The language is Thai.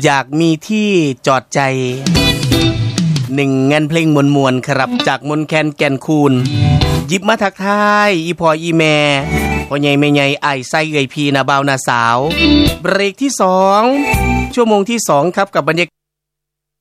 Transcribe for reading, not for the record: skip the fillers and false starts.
อยากมีที่จอดใจหนึ่งงานเพลงมวลๆครับจากมนแคนแก่นคูณหยิบมาทักทายอีพ่ออีแม่พ่อใหญ่แม่ใหญ่อ้ายไส้เอ่ยพี่นาบ่าวนาสาวเบรกที่2ชั่วโมงที่2ครับกับบรรยากาศ